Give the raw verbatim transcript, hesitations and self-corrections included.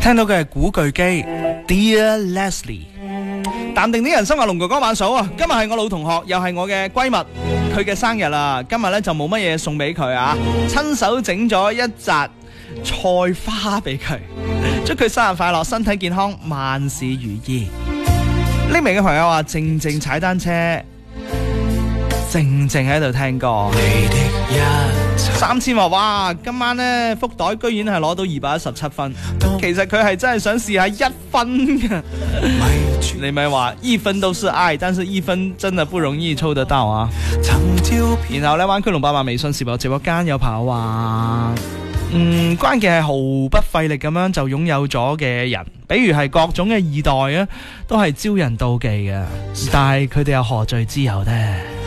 聽到嘅係古巨基 Dear Leslie。淡定啲人生話龍哥哥晚嫂啊，今日係我老同學，又係我嘅閨蜜，佢嘅生日啦。今日咧就冇乜嘢送俾佢啊，親手整咗一紮菜花俾佢，祝佢生日快樂，身體健康，萬事如意。呢名嘅朋友話靜靜踩單車，靜靜喺度聽歌。三千話哇，今晚呢福袋居然係攞到二百一十七分，其實佢係真係想試下一分嘅。你咪話一分都是愛，但是一分真的不容易抽得到啊。然後呢，灣區龍八萬微信視頻直播間有朋友話，嗯，關鍵係毫不費力咁樣就擁有咗嘅人，比如係各種嘅二代啊，都係招人妒忌嘅，但係佢哋有何罪之有呢？